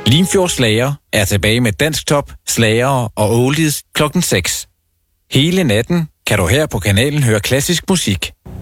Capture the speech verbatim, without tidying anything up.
Limfjords Slager er tilbage med dansktop, slagere og oldies klokken seks. Hele natten kan du her på kanalen høre klassisk musik.